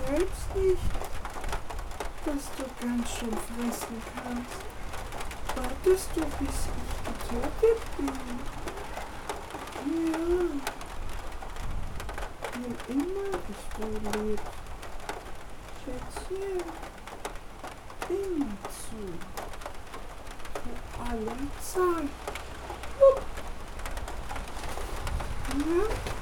selbst nicht, dass du ganz schön fressen kannst. Wartest du, bis ich getötet bin? Ja. Wie immer bist du lebst. Schätzchen. Immer zu. Für alle Zeit. Ja.